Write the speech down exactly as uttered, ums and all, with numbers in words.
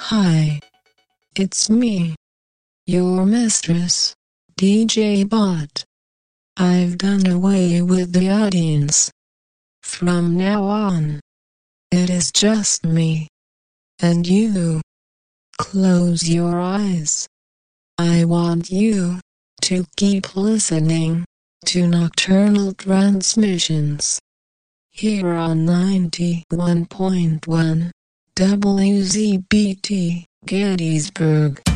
Hi. It's me, your mistress, D J Bot. I've done away with the audience. From now on, it is just me and you. Close your eyes. I want you to keep listening to Nocturnal Transmissions here on ninety-one point one W Z B T Gettysburg.